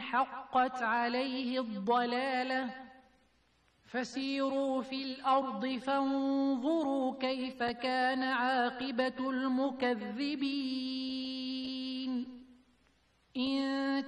حقت عليه الضلالة فسيروا في الأرض فانظروا كيف كان عاقبة المكذبين إن